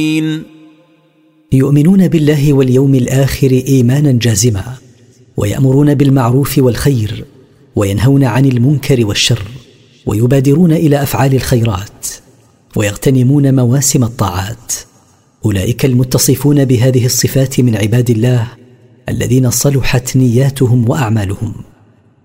يؤمنون بالله واليوم الآخر إيمانا جازما، ويأمرون بالمعروف والخير، وينهون عن المنكر والشر، ويبادرون إلى أفعال الخيرات، ويغتنمون مواسم الطاعات. أولئك المتصفون بهذه الصفات من عباد الله الذين صلحت نياتهم وأعمالهم.